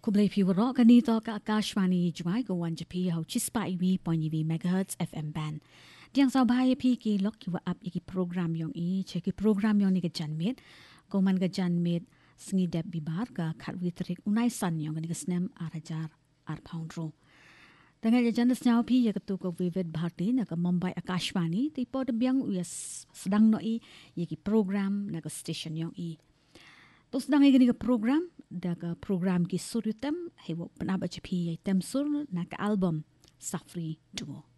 Kublai piwaro kanito ka Akashvani Jumai go Wanjapi ho chispa iwi ponyiwi megahertz FM band. Diang sa bahaya pi ki lok ki wa up iki program yong i cheki program yong ni ka janmit ko man ka janmit sngi deb bibar ka khatwi trik unai san yong ni ka snem arajar ar poundro. Dengan jajan senyau pi ya ketu ko Vivid Bharti na ka Mumbai Akashvani ti pod biang uyas sedang no i yeki program na ka station yong i. To sedang i ka program da ka program ki surutem hewo penaba jepi tem sur na ka album Safri Duo.